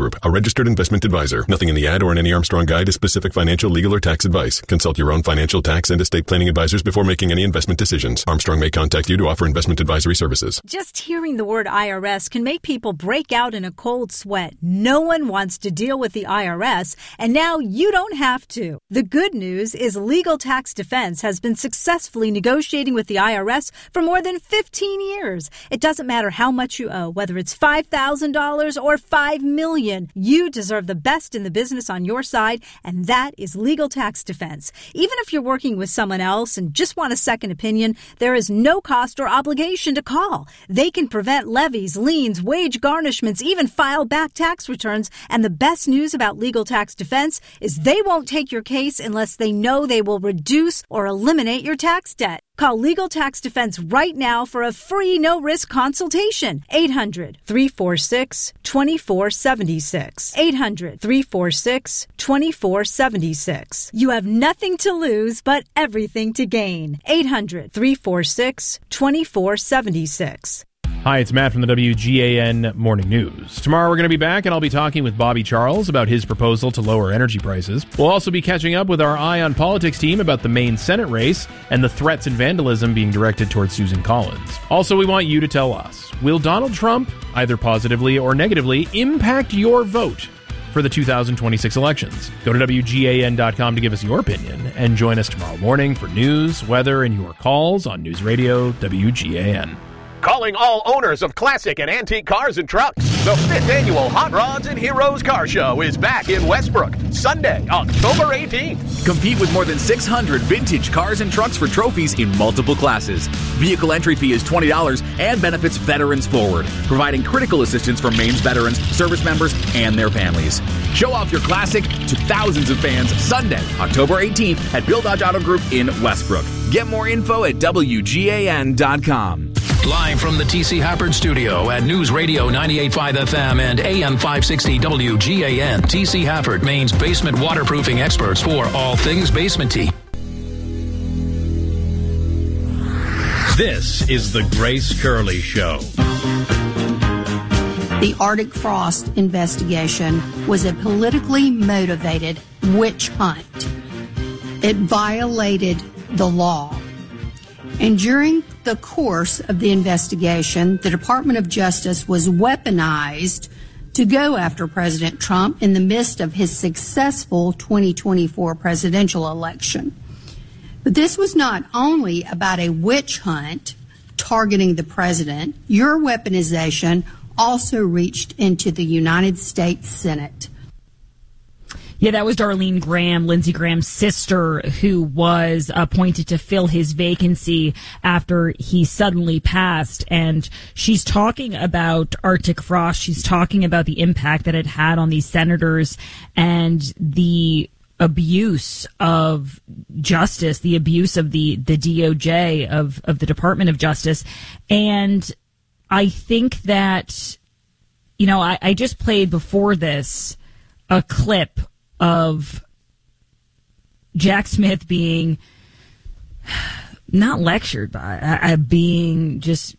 Group, a registered investment advisor. Nothing in the ad or in any Armstrong guide is specific financial, legal, or tax advice. Consult your own financial, tax, and estate planning advisors before making any investment decisions. Armstrong may contact you to offer investment advisory services. Just hearing the word IRS can make people break out in a cold sweat. No one wants to deal with the IRS, and now you don't have to. The good news is Legal Tax Defense has been successfully negotiating with the IRS for more than 15 years. It doesn't matter how much you owe, whether it's $5,000 or $5 million. You deserve the best in the business on your side, and that is Legal Tax Defense. Even if you're working with someone else and just want a second opinion, there is no cost or obligation to call. They can prevent levies, liens, wage garnishments, even file back tax returns. And the best news about Legal Tax Defense is they won't take your case unless they know they will reduce or eliminate your tax debt. Call Legal Tax Defense right now for a free no-risk consultation. 800-346-2476. 800-346-2476. You have nothing to lose but everything to gain. 800-346-2476. Hi, it's Matt from the WGAN Morning News. Tomorrow we're going to be back, and I'll be talking with Bobby Charles about his proposal to lower energy prices. We'll also be catching up with our Eye on Politics team about the Maine Senate race and the threats and vandalism being directed towards Susan Collins. Also, we want you to tell us, will Donald Trump, either positively or negatively, impact your vote for the 2026 elections? Go to WGAN.com to give us your opinion, and join us tomorrow morning for news, weather, and your calls on News Radio WGAN. Calling all owners of classic and antique cars and trucks. The 5th annual Hot Rods and Heroes Car Show is back in Westbrook, Sunday, October 18th. Compete with more than 600 vintage cars and trucks for trophies in multiple classes. Vehicle entry fee is $20 and benefits Veterans Forward, providing critical assistance for Maine's veterans, service members, and their families. Show off your classic to thousands of fans Sunday, October 18th at Bill Dodge Auto Group in Westbrook. Get more info at WGAN.com. Live from the T.C. Hafford Studio at News Radio 98.5 FM and AM 560 WGAN. T.C. Hafford, Maine's basement waterproofing experts for all things basement-y. This is the Grace Curley Show. The Arctic Frost investigation was a politically motivated witch hunt. It violated the law. And during the course of the investigation, the Department of Justice was weaponized to go after President Trump in the midst of his successful 2024 presidential election. But this was not only about a witch hunt targeting the president. Your weaponization also reached into the United States Senate. Yeah, that was Darlene Graham, Lindsey Graham's sister, who was appointed to fill his vacancy after he suddenly passed. And she's talking about Arctic frost. She's talking about the impact that it had on these senators and the abuse of justice, the abuse of the DOJ, of the Department of Justice. And I think that, you know, I just played before this a clip of Jack Smith being not lectured by, being just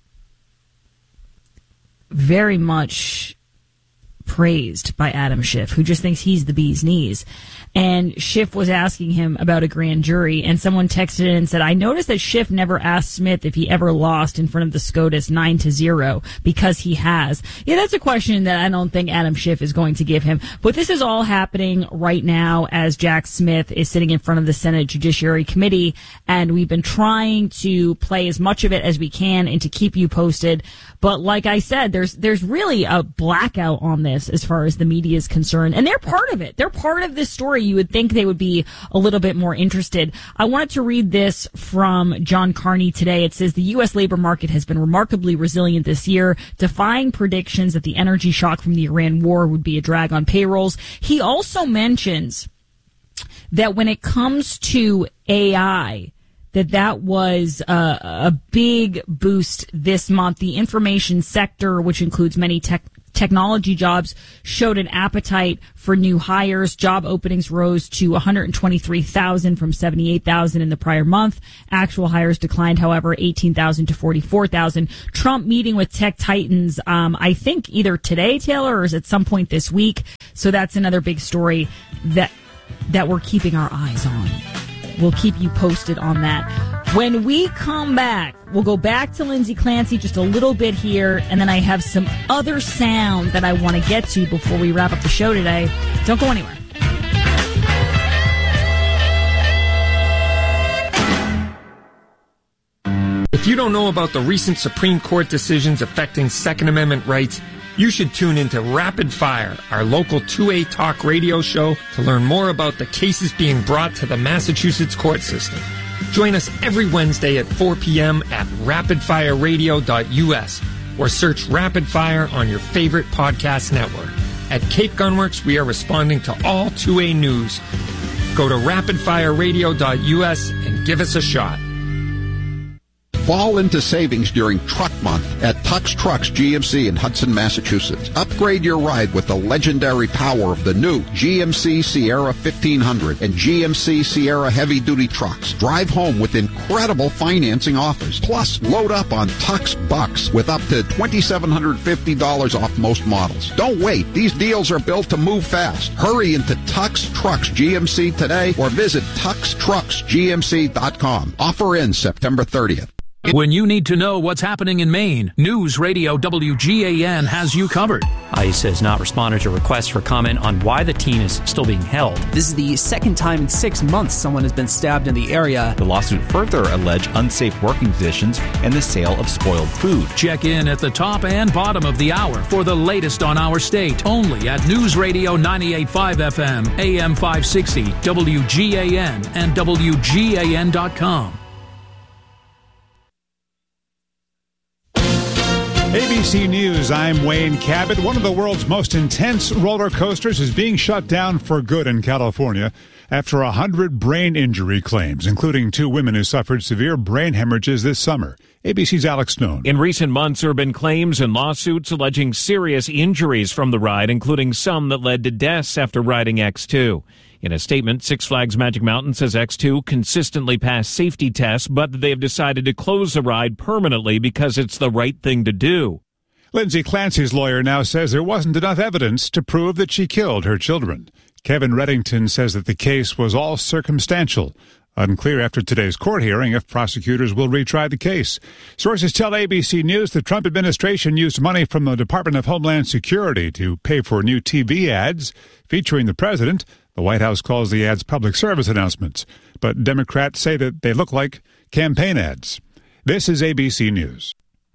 very much praised by Adam Schiff, who just thinks he's the bee's knees. And Schiff was asking him about a grand jury, and someone texted in and said, I noticed that Schiff never asked Smith if he ever lost in front of the SCOTUS 9-0 because he has. Yeah, that's a question that I don't think Adam Schiff is going to give him. But this is all happening right now as Jack Smith is sitting in front of the Senate Judiciary Committee, and we've been trying to play as much of it as we can and to keep you posted. But like I said, there's really a blackout on this as far as the media is concerned. And they're part of it. They're part of this story. You would think they would be a little bit more interested. I wanted to read this from John Carney today. It says the U.S. labor market has been remarkably resilient this year, defying predictions that the energy shock from the Iran war would be a drag on payrolls. He also mentions that when it comes to AI, that was a big boost this month. The information sector, which includes many technology jobs showed an appetite for new hires. Job openings rose to 123,000 from 78,000 in the prior month. Actual hires declined, however, 18,000 to 44,000. Trump meeting with tech titans, I think either today, Taylor, or is at some point this week. So that's another big story that we're keeping our eyes on. We'll keep you posted on that. When we come back, we'll go back to Lindsay Clancy just a little bit here, and then I have some other sound that I want to get to before we wrap up the show today. Don't go anywhere. If you don't know about the recent Supreme Court decisions affecting Second Amendment rights, you should tune into Rapid Fire, our local 2A talk radio show, to learn more about the cases being brought to the Massachusetts court system. Join us every Wednesday at 4 p.m. at rapidfireradio.us or search Rapid Fire on your favorite podcast network. At Cape Gunworks, we are responding to all 2A news. Go to rapidfireradio.us and give us a shot. Fall into savings during Truck Month at Tux Trucks GMC in Hudson, Massachusetts. Upgrade your ride with the legendary power of the new GMC Sierra 1500 and GMC Sierra heavy-duty trucks. Drive home with incredible financing offers. Plus, load up on Tux Bucks with up to $2,750 off most models. Don't wait. These deals are built to move fast. Hurry into Tux Trucks GMC today or visit TuxTrucksGMC.com. Offer ends September 30th. When you need to know what's happening in Maine, News Radio WGAN has you covered. ICE has not responded to requests for comment on why the teen is still being held. This is the second time in 6 months someone has been stabbed in the area. The lawsuit further alleged unsafe working conditions and the sale of spoiled food. Check in at the top and bottom of the hour for the latest on our state. Only at News Radio 98.5 FM, AM 560, WGAN, and WGAN.com. ABC News, I'm Wayne Cabot. One of the world's most intense roller coasters is being shut down for good in California after 100 brain injury claims, including 2 women who suffered severe brain hemorrhages this summer. ABC's Alex Stone. In recent months, there have been claims and lawsuits alleging serious injuries from the ride, including some that led to deaths after riding X2. In a statement, Six Flags Magic Mountain says X2 consistently passed safety tests, but they have decided to close the ride permanently because it's the right thing to do. Lindsay Clancy's lawyer now says there wasn't enough evidence to prove that she killed her children. Kevin Reddington says that the case was all circumstantial. Unclear after today's court hearing if prosecutors will retry the case. Sources tell ABC News the Trump administration used money from the Department of Homeland Security to pay for new TV ads featuring the president. The White House calls the ads public service announcements, but Democrats say that they look like campaign ads. This is ABC News.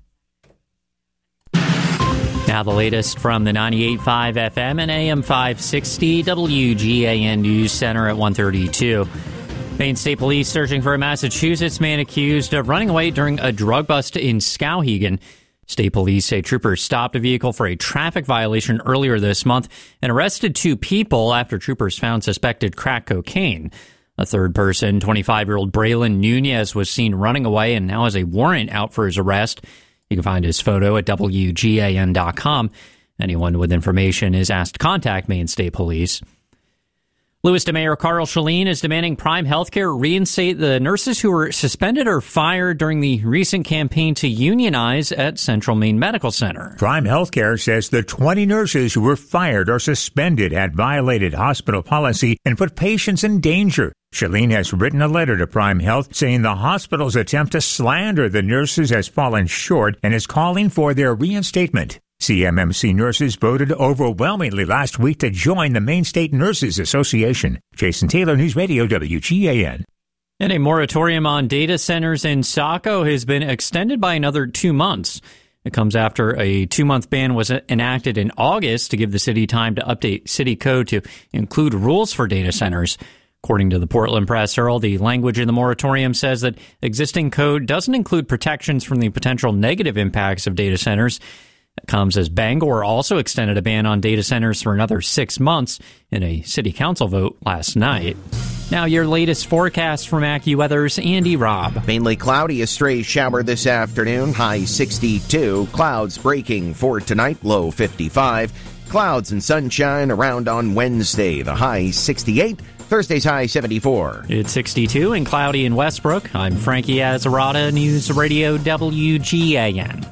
Now the latest from the 98.5 FM and AM 560 WGAN News Center at 1:32. Maine State Police searching for a Massachusetts man accused of running away during a drug bust in Skowhegan. State police say troopers stopped a vehicle for a traffic violation earlier this month and arrested 2 people after troopers found suspected crack cocaine. A third person, 25-year-old Braylon Nunez, was seen running away and now has a warrant out for his arrest. You can find his photo at WGAN.com. Anyone with information is asked to contact Maine State Police. Lewiston Mayor Carl Shaleen is demanding Prime Healthcare reinstate the nurses who were suspended or fired during the recent campaign to unionize at Central Maine Medical Center. Prime Healthcare says the 20 nurses who were fired or suspended had violated hospital policy and put patients in danger. Shaleen has written a letter to Prime Health saying the hospital's attempt to slander the nurses has fallen short and is calling for their reinstatement. CMMC nurses voted overwhelmingly last week to join the Maine State Nurses Association. Jason Taylor, News Radio WGAN. And a moratorium on data centers in Saco has been extended by another 2 months. It comes after a 2-month ban was enacted in August to give the city time to update city code to include rules for data centers. According to the Portland Press Herald, the language in the moratorium says that existing code doesn't include protections from the potential negative impacts of data centers. It comes as Bangor also extended a ban on data centers for another 6 months in a city council vote last night. Now your latest forecast from AccuWeather's Andy Robb. Mainly cloudy, a stray shower this afternoon, high 62. Clouds breaking for tonight, low 55. Clouds and sunshine around on Wednesday, the high 68. Thursday's high 74. It's 62 and cloudy in Westbrook. I'm Frankie Azzarata, News Radio WGAN.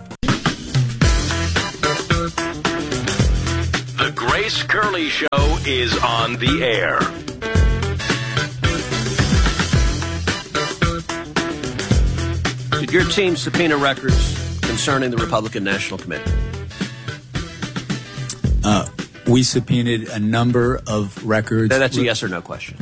The Grace Curley Show is on the air. Did your team subpoena records concerning the Republican National Committee? We subpoenaed a number of records. That's a yes or no question.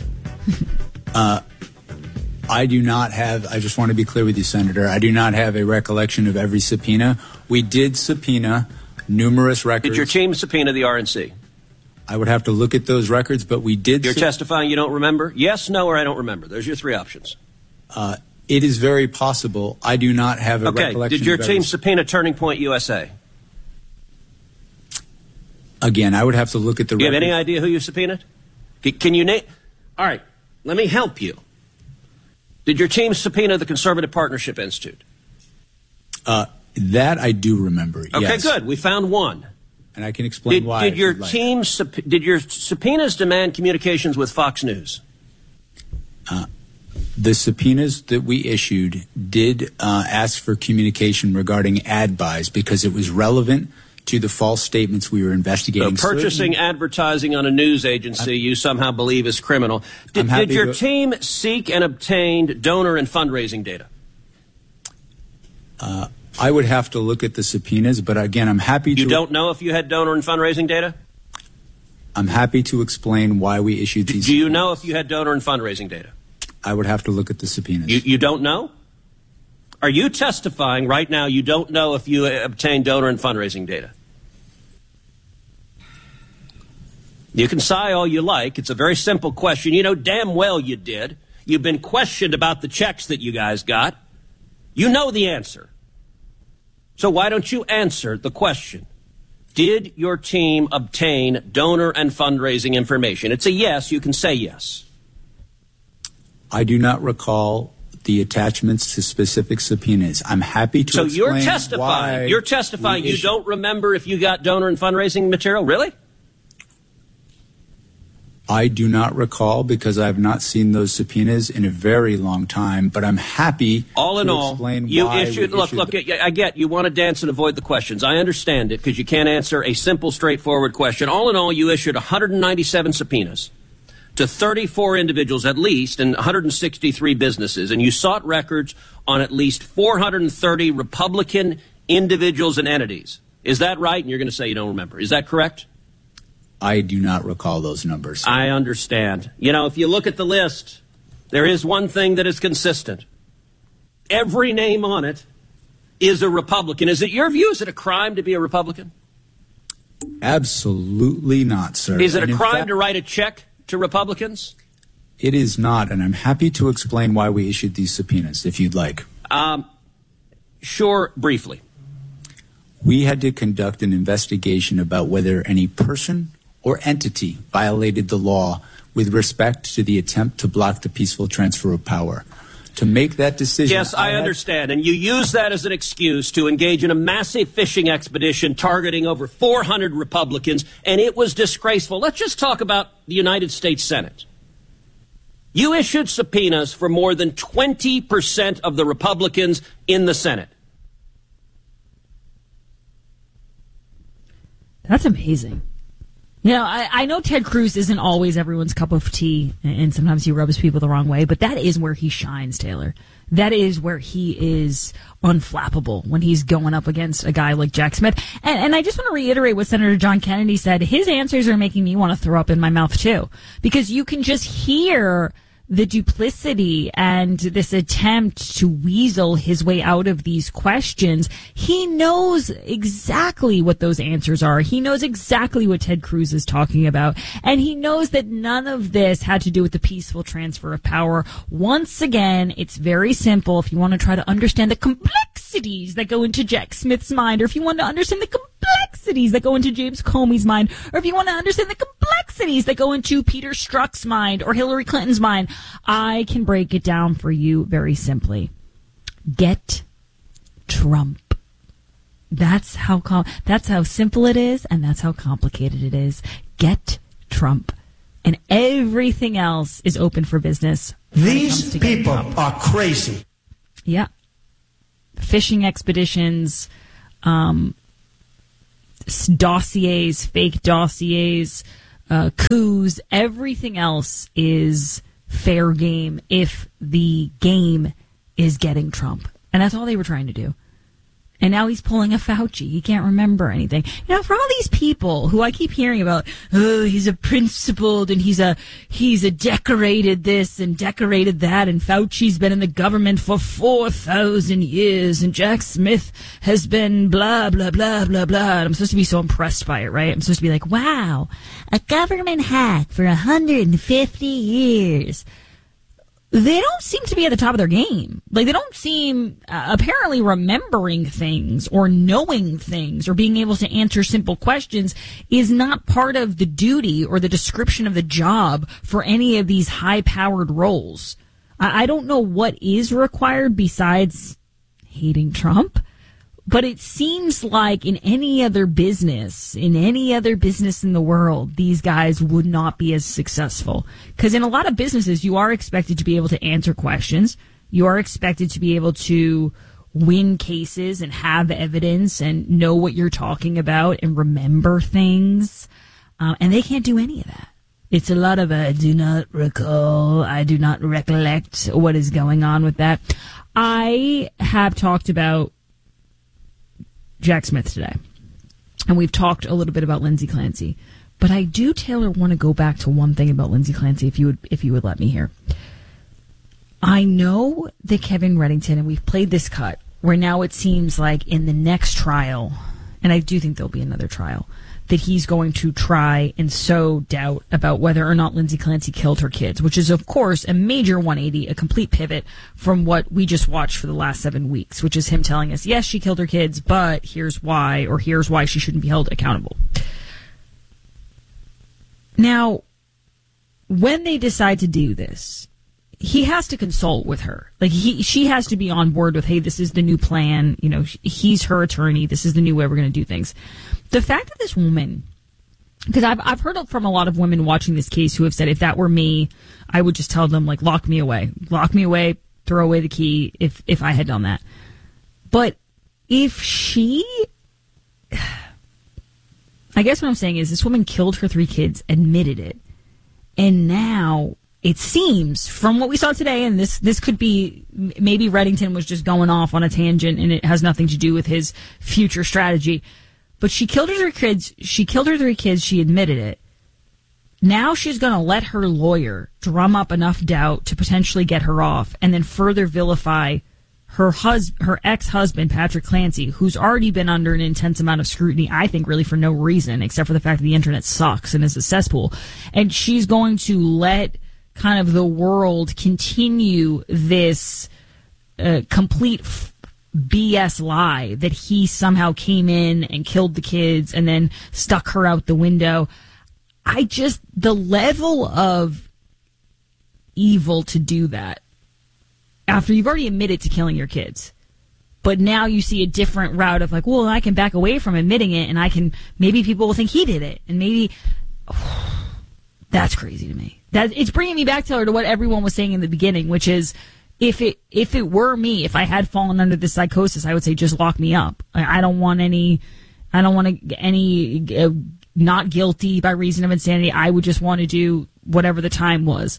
I do not have, I just want to be clear with you, Senator, I do not have a recollection of every subpoena. We did subpoena numerous records. Did your team subpoena the RNC? I would have to look at those records, but we did. You're testifying you don't remember? Yes, no, or I don't remember. There's your three options. It is very possible. I do not have a recollection. Okay, did your team subpoena Turning Point USA? Again, I would have to look at the records. Do you have any idea who you subpoenaed? Can you name? All right, let me help you. Did your team subpoena the Conservative Partnership Institute? That I do remember. Okay, yes. Good. We found one. And I can explain why. Did your team? Did your subpoenas demand communications with Fox News? The subpoenas that we issued did ask for communication regarding ad buys because it was relevant to the false statements we were investigating. So purchasing advertising on a news agency you somehow believe is criminal. Did your team seek and obtain donor and fundraising data? I would have to look at the subpoenas, but again, I'm happy to... You don't know if you had donor and fundraising data? I'm happy to explain why we issued these... Do you know if you had donor and fundraising data? I would have to look at the subpoenas. You don't know? Are you testifying right now you don't know if you obtained donor and fundraising data? You can sigh all you like. It's a very simple question. You know damn well you did. You've been questioned about the checks that you guys got. You know the answer. So why don't you answer the question? Did your team obtain donor and fundraising information? It's a yes. You can say yes. I do not recall the attachments to specific subpoenas. I'm happy to explain. So you're testifying. You're testifying. You don't remember if you got donor and fundraising material? Really? I do not recall because I have not seen those subpoenas in a very long time, but I'm happy all in to all, explain you why issued, look, I get you want to dance and avoid the questions. I understand it because you can't answer a simple, straightforward question. All in all, you issued 197 subpoenas to 34 individuals at least and 163 businesses, and you sought records on at least 430 Republican individuals and entities. Is that right? And you're going to say you don't remember. Is that correct? I do not recall those numbers. I understand. You know, if you look at the list, there is one thing that is consistent. Every name on it is a Republican. Is it your view? Is it a crime to be a Republican? Absolutely not, sir. Is it a crime to write a check to Republicans? It is not, and I'm happy to explain why we issued these subpoenas, if you'd like. Sure, briefly. We had to conduct an investigation about whether any person or entity violated the law with respect to the attempt to block the peaceful transfer of power. To make that decision... Yes, I understand. And you use that as an excuse to engage in a massive fishing expedition targeting over 400 Republicans, and it was disgraceful. Let's just talk about the United States Senate. You issued subpoenas for more than 20% of the Republicans in the Senate. That's amazing. You know, I know Ted Cruz isn't always everyone's cup of tea, and sometimes he rubs people the wrong way, but that is where he shines, Taylor. That is where he is unflappable when he's going up against a guy like Jack Smith. And I just want to reiterate what Senator John Kennedy said. His answers are making me want to throw up in my mouth, too, because you can just hear the duplicity and this attempt to weasel his way out of these questions. He knows exactly what those answers are. He knows exactly what Ted Cruz is talking about. And he knows that none of this had to do with the peaceful transfer of power. Once again, it's very simple. If you want to try to understand the complexities that go into Jack Smith's mind, or if you want to understand the complexities that go into James Comey's mind, or if you want to understand the complexities atrocities that go into Peter Strzok's mind or Hillary Clinton's mind. I can break it down for you very simply. Get Trump. That's how simple it is, and that's how complicated it is. Get Trump. And everything else is open for business. These people are crazy. Yeah. Fishing expeditions, dossiers, fake dossiers, coups, everything else is fair game if the game is getting Trump. And that's all they were trying to do. And now he's pulling a Fauci. He can't remember anything. You know, for all these people who I keep hearing about, oh, he's a principled and he's a decorated this and decorated that, and Fauci's been in the government for 4,000 years, and Jack Smith has been blah, blah, blah, blah, blah. And I'm supposed to be so impressed by it, right? I'm supposed to be like, wow, a government hack for 150 years. They don't seem to be at the top of their game. Like, they don't seem apparently remembering things or knowing things or being able to answer simple questions is not part of the duty or the description of the job for any of these high-powered roles. I don't know what is required besides hating Trump, but it seems like in any other business in the world, these guys would not be as successful. Because in a lot of businesses, you are expected to be able to answer questions. You are expected to be able to win cases and have evidence and know what you're talking about and remember things. And they can't do any of that. It's a lot of I do not recall, I do not recollect what is going on with that. I have talked about Jack Smith today, and we've talked a little bit about Lindsay Clancy, but I do, Taylor, want to go back to one thing about Lindsay Clancy, if you would let me here. I know that Kevin Reddington, and we've played this cut, where now it seems like in the next trial, and I do think there'll be another trial, that he's going to try and sow doubt about whether or not Lindsay Clancy killed her kids, which is, of course, a major 180, a complete pivot from what we just watched for the last 7 weeks, which is him telling us, yes, she killed her kids, but here's why, or here's why she shouldn't be held accountable. Now, when they decide to do this, he has to consult with her. Like, she has to be on board with, hey, this is the new plan. You know, he's her attorney. This is the new way we're going to do things. The fact that this woman, because I've heard from a lot of women watching this case who have said, if that were me, I would just tell them, like, lock me away, throw away the key if I had done that. But if she, I guess what I'm saying is this woman killed her 3 kids, admitted it, and now it seems from what we saw today, and this could be, maybe Reddington was just going off on a tangent and it has nothing to do with his future strategy. But she killed her 3 kids. She killed her 3 kids. She admitted it. Now she's going to let her lawyer drum up enough doubt to potentially get her off, and then further vilify her ex-husband, Patrick Clancy, who's already been under an intense amount of scrutiny, I think, really for no reason, except for the fact that the internet sucks and is a cesspool. And she's going to let kind of the world continue this complete BS lie that he somehow came in and killed the kids and then stuck her out the window. The level of evil to do that after you've already admitted to killing your kids, but now you see a different route of like, well, I can back away from admitting it, and maybe people will think he did it, and maybe that's crazy to me. It's bringing me back, Taylor, to what everyone was saying in the beginning, which is, if it were me, if I had fallen under this psychosis, I would say just lock me up. I don't want any not guilty by reason of insanity. I would just want to do whatever the time was.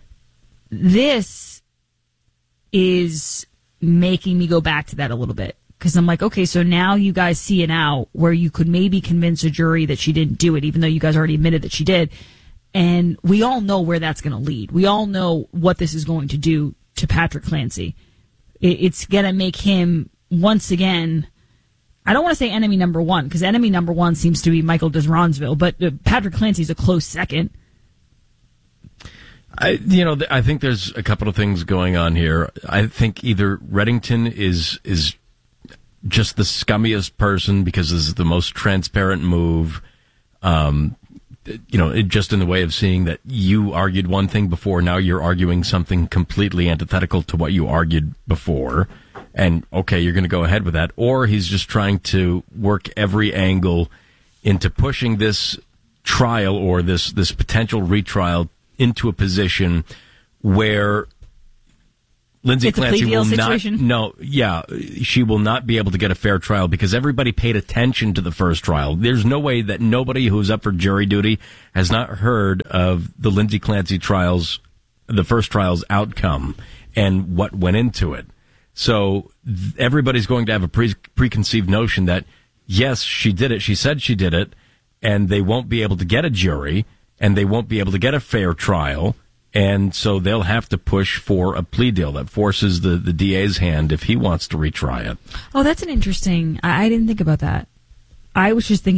This is making me go back to that a little bit, because I'm like, okay, so now you guys see it out where you could maybe convince a jury that she didn't do it, even though you guys already admitted that she did. And we all know where that's going to lead. We all know what this is going to do to Patrick Clancy. It's going to make him, once again, I don't want to say enemy number one, because enemy number one seems to be Michael Desronsville, but Patrick Clancy's a close second. I think there's a couple of things going on here. I think either Reddington is just the scummiest person because this is the most transparent move. just in the way of seeing that you argued one thing before, now you're arguing something completely antithetical to what you argued before. And, okay, you're going to go ahead with that. Or he's just trying to work every angle into pushing this trial or this potential retrial into a position where Lindsay Clancy will she will not be able to get a fair trial because everybody paid attention to the first trial. There's no way that nobody who's up for jury duty has not heard of the Lindsay Clancy trials, the first trial's outcome and what went into it. So everybody's going to have a preconceived notion that, yes, she did it. She said she did it, and they won't be able to get a jury, and they won't be able to get a fair trial, and so they'll have to push for a plea deal that forces the DA's hand if he wants to retry it. Oh, that's an interesting... I didn't think about that. I was just thinking